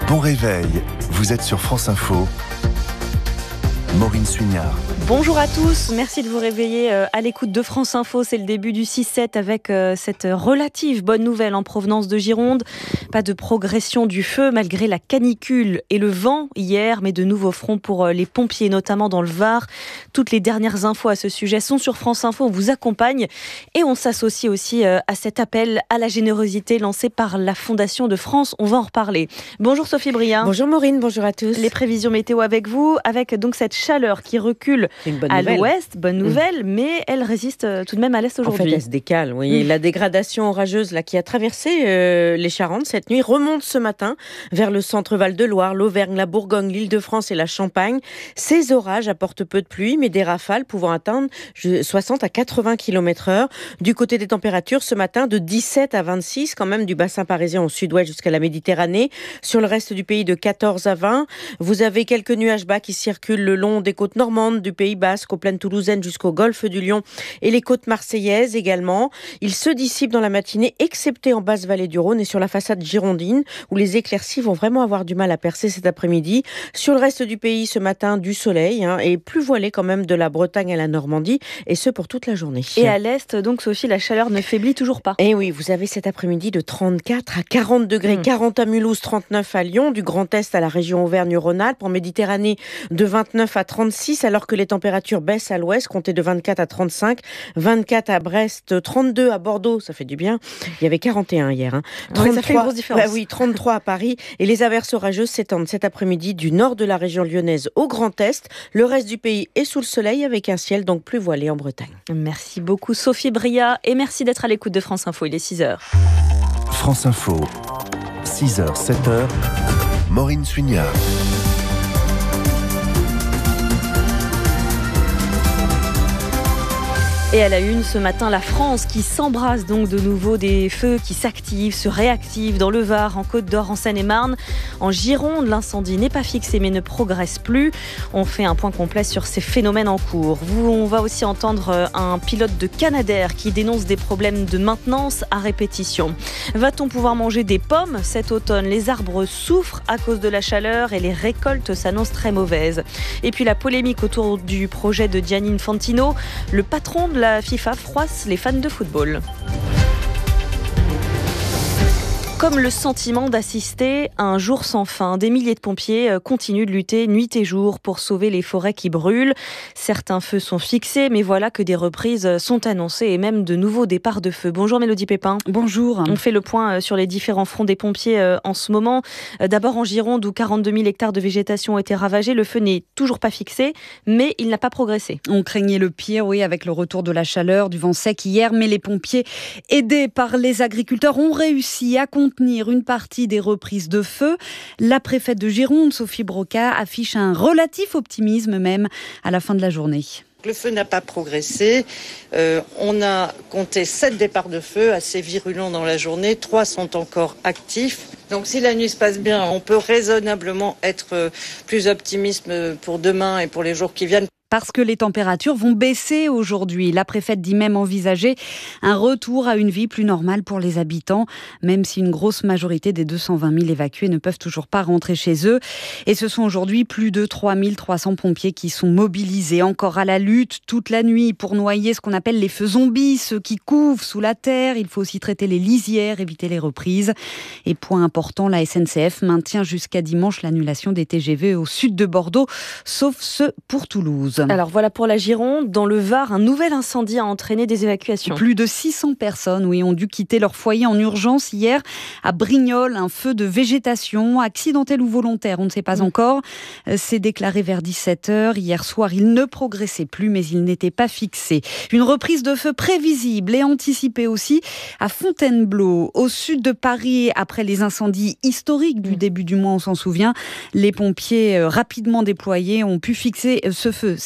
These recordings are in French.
Bon réveil, vous êtes sur France Info. Maureen Suignard. Bonjour à tous, merci de vous réveiller à l'écoute de France Info. C'est le début du 6-7 avec cette relative bonne nouvelle en provenance de Gironde. Pas de progression du feu malgré la canicule et le vent hier, mais de nouveaux fronts pour les pompiers, notamment dans le Var. Toutes les dernières infos à ce sujet sont sur France Info. On vous accompagne et on s'associe aussi à cet appel à la générosité lancé par la Fondation de France. On va en reparler. Bonjour Sophie Bria. Bonjour Maureen, bonjour à tous. Les prévisions météo avec vous, avec donc cette chaleur qui recule à l'ouest, bonne nouvelle, mais elle résiste tout de même à l'est aujourd'hui. En fait, elle se décale, oui. La dégradation orageuse là, qui a traversé les Charentes cette nuit remonte ce matin vers le centre Val-de-Loire, l'Auvergne, la Bourgogne, l'Île-de-France et la Champagne. Ces orages apportent peu de pluie, mais des rafales pouvant atteindre 60 à 80 km/h. Du côté des températures, ce matin, de 17 à 26, quand même, du bassin parisien au sud-ouest jusqu'à la Méditerranée. Sur le reste du pays, de 14 à 20. Vous avez quelques nuages bas qui circulent le long des côtes normandes, du Pays Basque, aux plaines toulousaines jusqu'au golfe du Lion et les côtes marseillaises également. Ils se dissipent dans la matinée, excepté en basse vallée du Rhône et sur la façade girondine, où les éclaircies vont vraiment avoir du mal à percer cet après-midi. Sur le reste du pays, ce matin, du soleil et plus voilé quand même de la Bretagne à la Normandie, et ce pour toute la journée. Et à l'est, donc Sophie, la chaleur ne faiblit toujours pas. Et oui, vous avez cet après-midi de 34 à 40 degrés, 40 à Mulhouse, 39 à Lyon, du Grand Est à la région Auvergne-Rhône-Alpes, en Méditerranée de 29 à 36, alors que les températures baissent à l'ouest, comptez de 24 à 35, 24 à Brest, 32 à Bordeaux, ça fait du bien. Il y avait 41 hier. 33, ça fait une grosse différence. Oui, 33 à Paris. Et les averses orageuses s'étendent cet après-midi du nord de la région lyonnaise au Grand Est. Le reste du pays est sous le soleil avec un ciel donc plus voilé en Bretagne. Merci beaucoup Sophie Bria et merci d'être à l'écoute de France Info. Il est 6h. France Info, 6h, 7h, Maureen Suignard. Et à la une, ce matin, la France qui s'embrasse donc de nouveau, des feux qui s'activent, se réactivent dans le Var, en Côte-d'Or, en Seine-et-Marne. En Gironde, l'incendie n'est pas fixé mais ne progresse plus. On fait un point complet sur ces phénomènes en cours. On va aussi entendre un pilote de Canadair qui dénonce des problèmes de maintenance à répétition. Va-t-on pouvoir manger des pommes cet automne ? Les arbres souffrent à cause de la chaleur et les récoltes s'annoncent très mauvaises. Et puis la polémique autour du projet de Gianni Infantino, le patron de la FIFA froisse les fans de football. Comme le sentiment d'assister à un jour sans fin. Des milliers de pompiers continuent de lutter nuit et jour pour sauver les forêts qui brûlent. Certains feux sont fixés, mais voilà que des reprises sont annoncées et même de nouveaux départs de feu. Bonjour Mélodie Pépin. Bonjour. On fait le point sur les différents fronts des pompiers en ce moment. D'abord en Gironde où 42 000 hectares de végétation ont été ravagés. Le feu n'est toujours pas fixé, mais il n'a pas progressé. On craignait le pire, oui, avec le retour de la chaleur, du vent sec hier, mais les pompiers, aidés par les agriculteurs, ont réussi à contenir une partie des reprises de feu. La préfète de Gironde, Sophie Broca, affiche un relatif optimisme même à la fin de la journée. Le feu n'a pas progressé. On a compté 7 départs de feu assez virulents dans la journée. 3 sont encore actifs. Donc si la nuit se passe bien, on peut raisonnablement être plus optimiste pour demain et pour les jours qui viennent. Parce que les températures vont baisser aujourd'hui. La préfète dit même envisager un retour à une vie plus normale pour les habitants, même si une grosse majorité des 220 000 évacués ne peuvent toujours pas rentrer chez eux. Et ce sont aujourd'hui plus de 3 300 pompiers qui sont mobilisés encore à la lutte toute la nuit pour noyer ce qu'on appelle les feux zombies, ceux qui couvent sous la terre. Il faut aussi traiter les lisières, éviter les reprises. Et point important, la SNCF maintient jusqu'à dimanche l'annulation des TGV au sud de Bordeaux, sauf ceux pour Toulouse. Alors voilà pour la Gironde. Dans le Var, un nouvel incendie a entraîné des évacuations. Plus de 600 personnes ont dû quitter leur foyer en urgence hier à Brignoles. Un feu de végétation, accidentel ou volontaire, on ne sait pas encore. C'est déclaré vers 17h. Hier soir, il ne progressait plus, mais il n'était pas fixé. Une reprise de feu prévisible et anticipée aussi à Fontainebleau, au sud de Paris, après les incendies historiques du début du mois, on s'en souvient. Les pompiers rapidement déployés ont pu fixer ce feu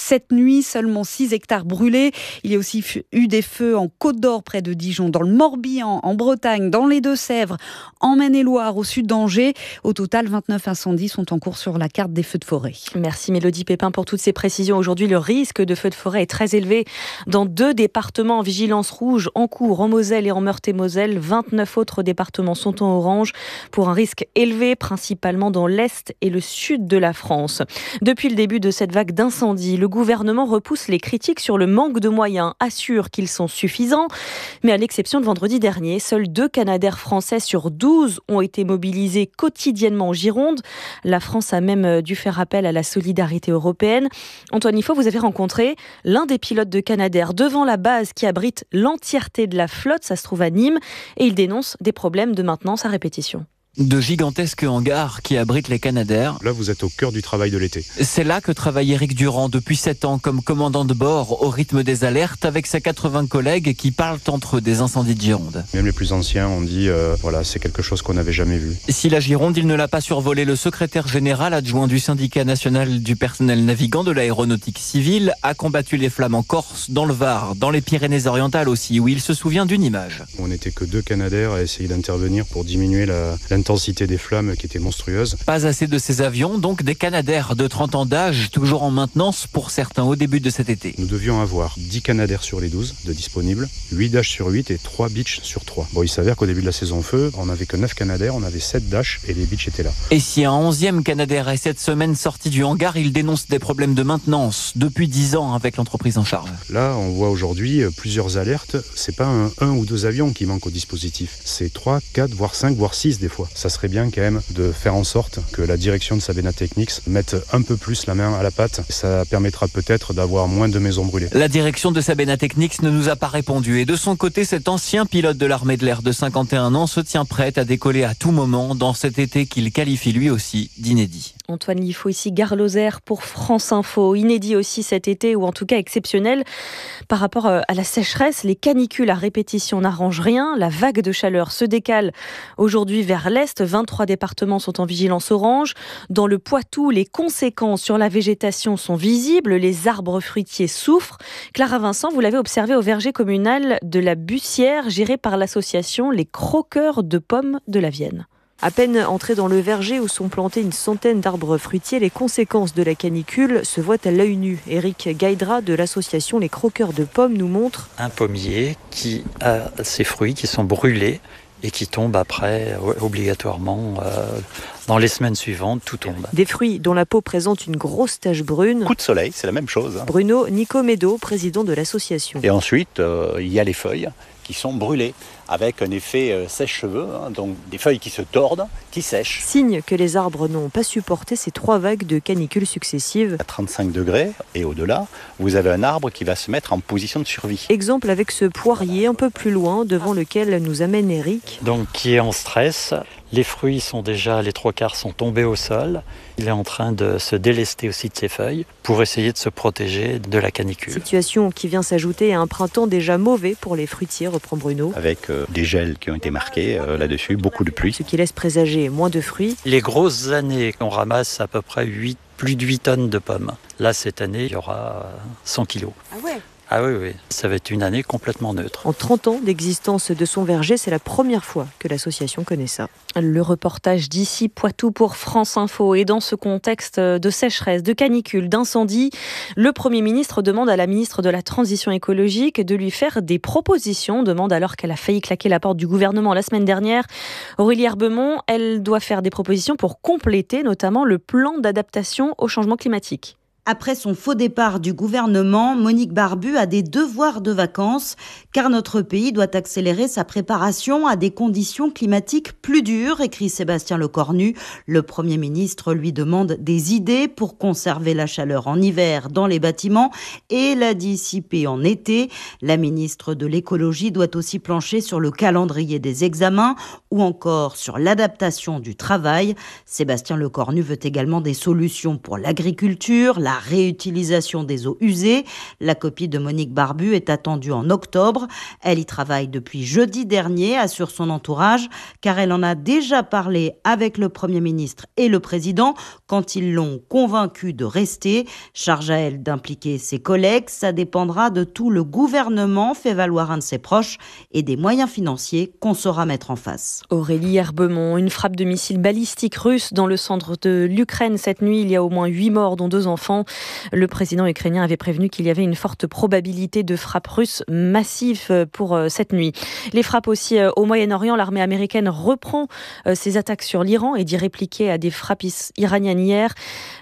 cette nuit, seulement 6 hectares brûlés. Il y a aussi eu des feux en Côte d'Or, près de Dijon, dans le Morbihan, en Bretagne, dans les Deux-Sèvres, en Maine-et-Loire, au sud d'Angers. Au total, 29 incendies sont en cours sur la carte des feux de forêt. Merci Mélodie Pépin pour toutes ces précisions. Aujourd'hui, le risque de feux de forêt est très élevé dans 2 départements en vigilance rouge, en cours, en Moselle et en Meurthe-et-Moselle. 29 autres départements sont en orange pour un risque élevé, principalement dans l'Est et le Sud de la France. Depuis le début de cette vague d'incendies, le gouvernement repousse les critiques sur le manque de moyens, assure qu'ils sont suffisants, mais à l'exception de vendredi dernier, seuls 2 Canadair français sur 12 ont été mobilisés quotidiennement en Gironde. La France a même dû faire appel à la solidarité européenne. Antoine Ifo, vous avez rencontré l'un des pilotes de Canadair devant la base qui abrite l'entièreté de la flotte, ça se trouve à Nîmes, et il dénonce des problèmes de maintenance à répétition. De gigantesques hangars qui abritent les Canadair. Là, vous êtes au cœur du travail de l'été. C'est là que travaille Éric Durand depuis 7 ans comme commandant de bord au rythme des alertes avec ses 80 collègues qui parlent entre eux des incendies de Gironde. Même les plus anciens ont dit, voilà, c'est quelque chose qu'on n'avait jamais vu. Si la Gironde, il ne l'a pas survolé. Le secrétaire général adjoint du syndicat national du personnel navigant de l'aéronautique civile a combattu les flammes en Corse, dans le Var, dans les Pyrénées-Orientales aussi, où il se souvient d'une image. On n'était que 2 Canadair à essayer d'intervenir pour diminuer l'intensité des flammes qui était monstrueuse. Pas assez de ces avions, donc des Canadair de 30 ans d'âge, toujours en maintenance pour certains au début de cet été. Nous devions avoir 10 Canadair sur les 12 de disponibles, 8 Dash sur 8 et 3 Beach sur 3. Bon, il s'avère qu'au début de la saison feu, on n'avait que 9 Canadair, on avait 7 Dash et les Beach étaient là. Et si un 11e Canadair est cette semaine sorti du hangar, il dénonce des problèmes de maintenance depuis 10 ans avec l'entreprise en charge. Là, on voit aujourd'hui plusieurs alertes. C'est pas un ou 2 avions qui manquent au dispositif. C'est 3, 4, voire 5, voire 6 des fois. Ça serait bien quand même de faire en sorte que la direction de Sabena Technics mette un peu plus la main à la pâte. Ça permettra peut-être d'avoir moins de maisons brûlées. La direction de Sabena Technics ne nous a pas répondu. Et de son côté, cet ancien pilote de l'armée de l'air de 51 ans se tient prêt à décoller à tout moment dans cet été qu'il qualifie lui aussi d'inédit. Antoine Lifo, ici Gare Lozère pour France Info. Inédit aussi cet été, ou en tout cas exceptionnel. Par rapport à la sécheresse, les canicules à répétition n'arrangent rien. La vague de chaleur se décale aujourd'hui vers l'est. 23 départements sont en vigilance orange. Dans le Poitou, les conséquences sur la végétation sont visibles. Les arbres fruitiers souffrent. Clara Vincent, vous l'avez observé au verger communal de la Bussière, géré par l'association Les Croqueurs de Pommes de la Vienne. À peine entrés dans le verger où sont plantés une centaine d'arbres fruitiers, les conséquences de la canicule se voient à l'œil nu. Éric Gaïdra de l'association Les Croqueurs de Pommes nous montre un pommier qui a ses fruits qui sont brûlés et qui tombent après obligatoirement dans les semaines suivantes, tout tombe. Des fruits dont la peau présente une grosse tache brune. Coup de soleil, c'est la même chose. Bruno Nicomedo, président de l'association. Et ensuite, il y a les feuilles qui sont brûlées avec un effet sèche-cheveux, donc des feuilles qui se tordent, qui sèchent. Signe que les arbres n'ont pas supporté ces 3 vagues de canicules successives. À 35 degrés et au-delà, vous avez un arbre qui va se mettre en position de survie. Exemple avec ce poirier un peu plus loin, devant lequel nous amène Eric. Donc qui est en stress. Les fruits sont déjà, les 3/4 sont tombés au sol. Il est en train de se délester aussi de ses feuilles pour essayer de se protéger de la canicule. Situation qui vient s'ajouter à un printemps déjà mauvais pour les fruitiers, reprend Bruno. Avec des gels qui ont été marqués là-dessus, beaucoup de pluie. Ce qui laisse présager moins de fruits. Les grosses années, on ramasse à peu près plus de 8 tonnes de pommes. Là, cette année, il y aura 100 kilos. Ah ouais. Ah oui, ça va être une année complètement neutre. En 30 ans d'existence de son verger, c'est la première fois que l'association connaît ça. Le reportage d'ici Poitou pour France Info. Et dans ce contexte de sécheresse, de canicule, d'incendie, le Premier ministre demande à la ministre de la Transition écologique de lui faire des propositions. Demande alors qu'elle a failli claquer la porte du gouvernement la semaine dernière. Aurélie Herbemont, elle doit faire des propositions pour compléter notamment le plan d'adaptation au changement climatique. Après son faux départ du gouvernement, Monique Barbu a des devoirs de vacances, car notre pays doit accélérer sa préparation à des conditions climatiques plus dures, écrit Sébastien Lecornu. Le Premier ministre lui demande des idées pour conserver la chaleur en hiver dans les bâtiments et la dissiper en été. La ministre de l'écologie doit aussi plancher sur le calendrier des examens ou encore sur l'adaptation du travail. Sébastien Lecornu veut également des solutions pour l'agriculture, la la réutilisation des eaux usées. La copie de Monique Barbu est attendue en octobre. Elle y travaille depuis jeudi dernier, assure son entourage, car elle en a déjà parlé avec le Premier ministre et le Président quand ils l'ont convaincu de rester. Charge à elle d'impliquer ses collègues. Ça dépendra de tout le gouvernement, fait valoir un de ses proches, et des moyens financiers qu'on saura mettre en face. Aurélie Herbemont, une frappe de missile balistique russe dans le centre de l'Ukraine cette nuit. Il y a au moins 8 morts, dont 2 enfants. Le président ukrainien avait prévenu qu'il y avait une forte probabilité de frappe russe massive pour cette nuit. Les frappes aussi au Moyen-Orient. L'armée américaine reprend ses attaques sur l'Iran et dit répliquer à des frappes iraniennes hier.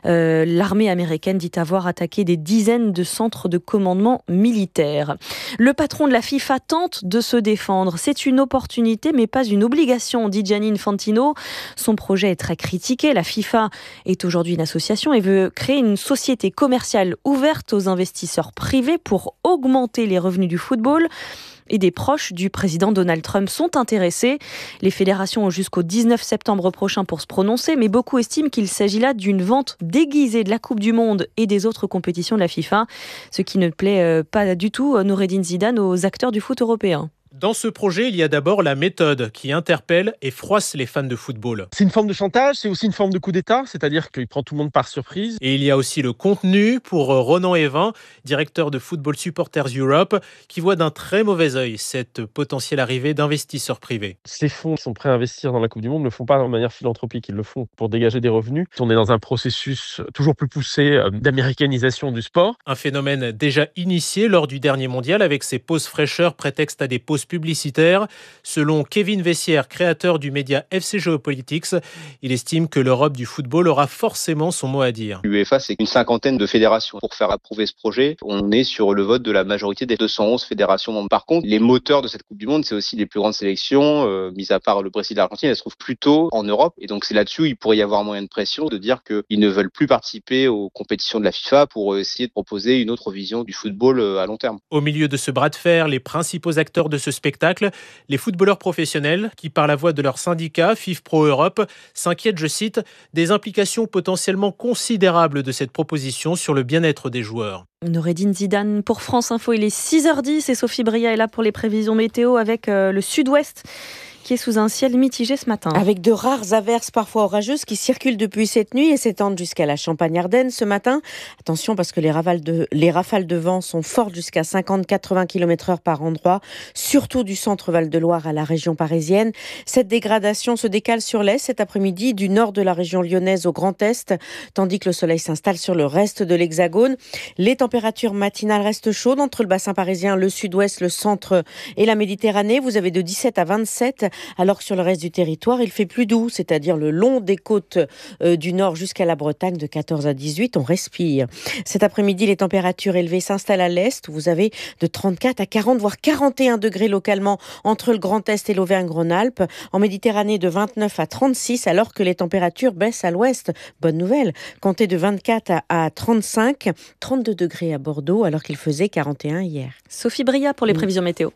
L'armée américaine dit avoir attaqué des dizaines de centres de commandement militaire. Le patron de la FIFA tente de se défendre. C'est une opportunité, mais pas une obligation, dit Gianni Infantino. Son projet est très critiqué. La FIFA est aujourd'hui une association et veut créer une société commerciale ouverte aux investisseurs privés pour augmenter les revenus du football. Et des proches du président Donald Trump sont intéressés. Les fédérations ont jusqu'au 19 septembre prochain pour se prononcer, mais beaucoup estiment qu'il s'agit là d'une vente déguisée de la Coupe du Monde et des autres compétitions de la FIFA, ce qui ne plaît pas du tout, Noureddine Zidane, aux acteurs du foot européen. Dans ce projet, il y a d'abord la méthode qui interpelle et froisse les fans de football. C'est une forme de chantage, c'est aussi une forme de coup d'État, c'est-à-dire qu'il prend tout le monde par surprise. Et il y a aussi le contenu pour Ronan Evin, directeur de Football Supporters Europe, qui voit d'un très mauvais œil cette potentielle arrivée d'investisseurs privés. Ces fonds qui sont prêts à investir dans la Coupe du Monde ne le font pas de manière philanthropique, ils le font pour dégager des revenus. On est dans un processus toujours plus poussé d'américanisation du sport. Un phénomène déjà initié lors du dernier mondial avec ses pauses fraîcheurs prétexte à des pauses publicitaire. Selon Kevin Vessière, créateur du média FC Geopolitics, il estime que l'Europe du football aura forcément son mot à dire. L'UEFA, c'est une cinquantaine de fédérations. Pour faire approuver ce projet, on est sur le vote de la majorité des 211 fédérations membres. Par contre, les moteurs de cette Coupe du Monde, c'est aussi les plus grandes sélections, mis à part le Brésil et l'Argentine, elles se trouvent plutôt en Europe. Et donc c'est là-dessus où il pourrait y avoir moyen de pression, de dire qu'ils ne veulent plus participer aux compétitions de la FIFA pour essayer de proposer une autre vision du football à long terme. Au milieu de ce bras de fer, les principaux acteurs de ce spectacle, les footballeurs professionnels qui, par la voix de leur syndicat, FIFPro Europe, s'inquiètent, je cite, des implications potentiellement considérables de cette proposition sur le bien-être des joueurs. Noureddine Zidane pour France Info, il est 6h10 et Sophie Bria est là pour les prévisions météo avec le sud-ouest qui est sous un ciel mitigé ce matin. Avec de rares averses parfois orageuses qui circulent depuis cette nuit et s'étendent jusqu'à la Champagne-Ardenne ce matin. Attention parce que les rafales de vent sont fortes jusqu'à 50-80 km/h par endroit, surtout du centre Val-de-Loire à la région parisienne. Cette dégradation se décale sur l'est cet après-midi, du nord de la région lyonnaise au Grand Est, tandis que le soleil s'installe sur le reste de l'Hexagone. Les températures matinales restent chaudes entre le bassin parisien, le sud-ouest, le centre et la Méditerranée. Vous avez de 17 à 27, alors que sur le reste du territoire, il fait plus doux, c'est-à-dire le long des côtes du nord jusqu'à la Bretagne, de 14 à 18, on respire. Cet après-midi, les températures élevées s'installent à l'est, où vous avez de 34 à 40, voire 41 degrés localement entre le Grand Est et l'Auvergne-Rhône-Alpes. En Méditerranée, de 29 à 36, alors que les températures baissent à l'ouest. Bonne nouvelle, comptez de 24 à 35, 32 degrés à Bordeaux, alors qu'il faisait 41 hier. Sophie Bria pour les prévisions météo.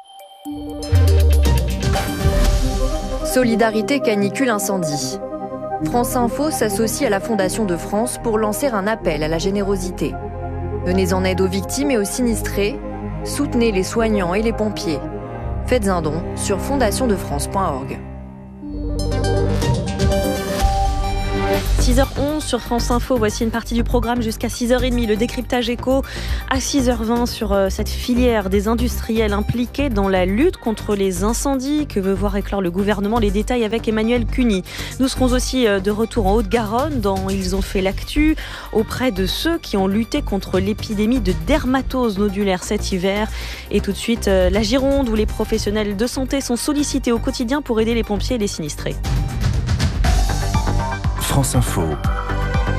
Solidarité canicule incendie. France Info s'associe à la Fondation de France pour lancer un appel à la générosité. Venez en aide aux victimes et aux sinistrés. Soutenez les soignants et les pompiers. Faites un don sur fondationdefrance.org. 6h11 sur France Info, voici une partie du programme jusqu'à 6h30, le décryptage éco à 6h20 sur cette filière des industriels impliqués dans la lutte contre les incendies que veut voir éclore le gouvernement. Les détails avec Emmanuel Cuny. Nous serons aussi de retour en Haute-Garonne dans Ils ont fait l'actu auprès de ceux qui ont lutté contre l'épidémie de dermatose nodulaire cet hiver. Et tout de suite, la Gironde où les professionnels de santé sont sollicités au quotidien pour aider les pompiers et les sinistrés. France Info,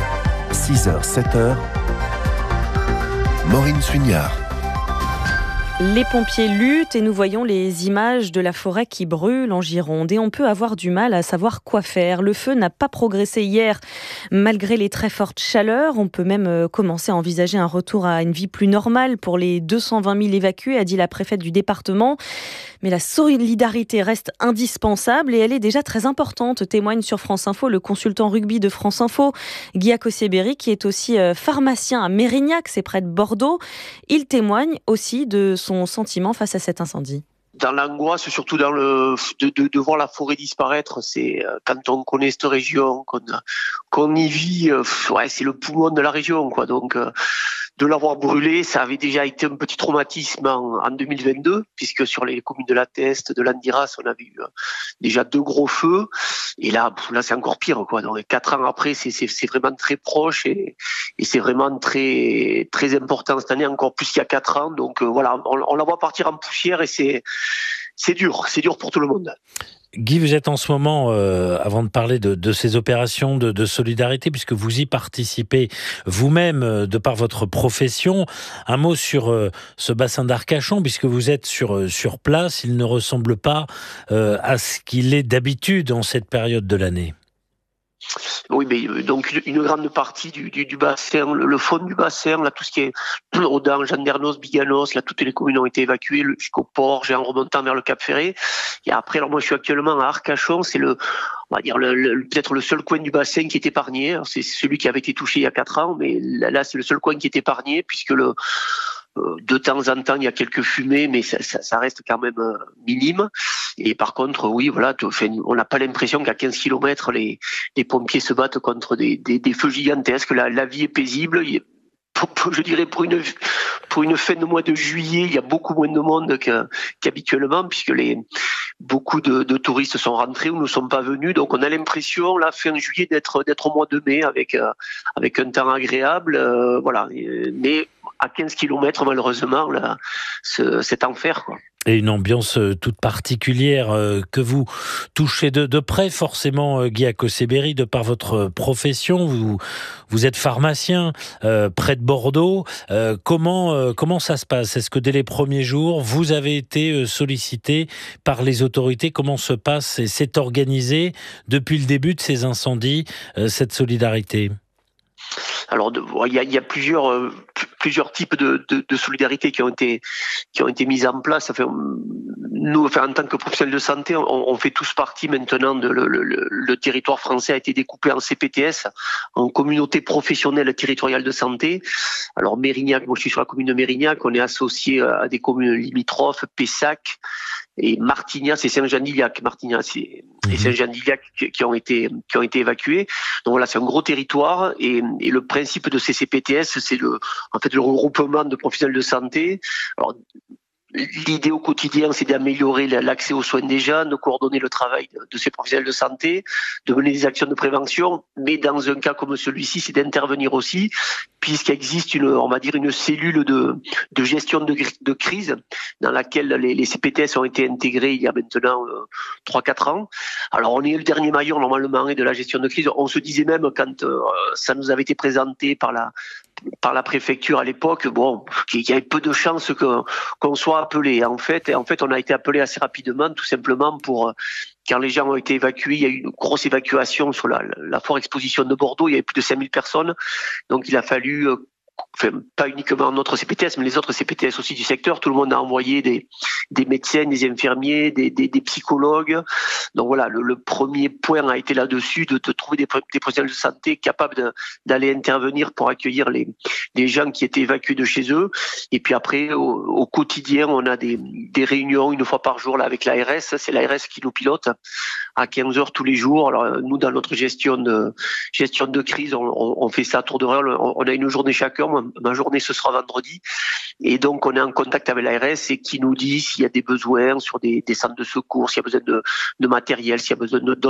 6h, 7h, Maureen Suignard. Les pompiers luttent et nous voyons les images de la forêt qui brûle en Gironde et on peut avoir du mal à savoir quoi faire. Le feu n'a pas progressé hier malgré les très fortes chaleurs. On peut même commencer à envisager un retour à une vie plus normale pour les 220 000 évacués, a dit la préfète du département. Mais la solidarité reste indispensable et elle est déjà très importante, témoigne sur France Info le consultant rugby de France Info, Guy Acossé-Berry, qui est aussi pharmacien à Mérignac, c'est près de Bordeaux. Il témoigne aussi de son sentiment face à cet incendie. Dans l'angoisse, surtout de voir la forêt disparaître, c'est quand on connaît cette région, qu'on y vit, c'est le poumon de la région, quoi. Donc de l'avoir brûlé, ça avait déjà été un petit traumatisme en 2022, puisque sur les communes de la Teste, de l'Andiras, on avait eu déjà 2 gros feux, et là c'est encore pire, quoi. Donc 4 ans après, c'est vraiment très proche et c'est vraiment très très important cette année, encore plus qu'il y a 4 ans. Donc voilà, on la voit partir en poussière et c'est dur pour tout le monde. Guy, vous êtes en ce moment, avant de parler de ces opérations de solidarité, puisque vous y participez vous-même de par votre profession, un mot sur ce bassin d'Arcachon, puisque vous êtes sur place, il ne ressemble pas à ce qu'il est d'habitude en cette période de l'année. Oui, mais donc une grande partie du bassin, le fond du bassin, là tout ce qui est Audin, Jandernos, Biganos, là toutes les communes ont été évacuées jusqu'au port, en remontant vers le Cap Ferré. Et après, alors moi je suis actuellement à Arcachon, c'est on va dire peut-être le seul coin du bassin qui est épargné. Alors, c'est celui qui avait été touché il y a 4 ans, mais là c'est le seul coin qui est épargné puisque de temps en temps, il y a quelques fumées, mais ça reste quand même minime. Et par contre, oui, voilà, on n'a pas l'impression qu'à 15 km, les pompiers se battent contre des feux gigantesques. La vie est paisible. Je dirais pour une fin de mois de juillet, il y a beaucoup moins de monde qu'habituellement, puisque beaucoup de touristes sont rentrés ou ne sont pas venus. Donc on a l'impression, là, fin juillet, d'être au mois de mai avec un temps agréable. Voilà. Mais à 15 km, malheureusement, là, c'est enfer, quoi. Et une ambiance toute particulière que vous touchez de près, forcément, Guy Acossé-Berry, de par votre profession. Vous êtes pharmacien près de Bordeaux. Comment ça se passe ? Est-ce que dès les premiers jours, vous avez été sollicité par les autorités ? Comment se passe et s'est organisé depuis le début de ces incendies, cette solidarité ? Alors, il y a plusieurs types de solidarité qui ont été mises en place. Nous, en tant que professionnels de santé, on fait tous partie maintenant le territoire français a été découpé en CPTS, en communauté professionnelle territoriale de santé. Alors Mérignac, moi je suis sur la commune de Mérignac, on est associé à des communes limitrophes, Pessac et Martignac, et Saint-Jean-d'Illac. Martignac et Saint-Jean-d'Illac qui ont été évacués. Donc voilà, c'est un gros territoire et le principe de ces CPTS, c'est le regroupement de professionnels de santé. Alors, l'idée au quotidien, c'est d'améliorer l'accès aux soins des gens, de coordonner le travail de ces professionnels de santé, de mener des actions de prévention, mais dans un cas comme celui-ci, c'est d'intervenir aussi, puisqu'il existe une cellule de gestion de crise dans laquelle les CPTS ont été intégrés il y a maintenant 3-4 ans. Alors on est le dernier maillon normalement de la gestion de crise. On se disait même quand ça nous avait été présenté par la préfecture à l'époque, qu'il y avait peu de chances qu'on soit appelé. En fait, on a été appelé assez rapidement, tout simplement quand les gens ont été évacués, il y a eu une grosse évacuation sur la forte exposition de Bordeaux, il y avait plus de 5000 personnes. Donc il a fallu, pas uniquement notre CPTS, mais les autres CPTS aussi du secteur, tout le monde a envoyé des médecins, des infirmiers, des psychologues. Donc voilà, le premier point a été là-dessus, de trouver des professionnels de santé capables d'aller intervenir pour accueillir les gens qui étaient évacués de chez eux. Et puis après, au quotidien, on a des réunions une fois par jour là avec l'ARS. C'est l'ARS qui nous pilote à 15h tous les jours. Alors nous, dans notre gestion de crise, on fait ça à tour de rôle. On a une journée chacun. Ma journée, ce sera vendredi. Et donc, on est en contact avec l'ARS et qui nous dit s'il y a des besoins sur des centres de secours, s'il y a besoin de matériel, s'il y a besoin d'autres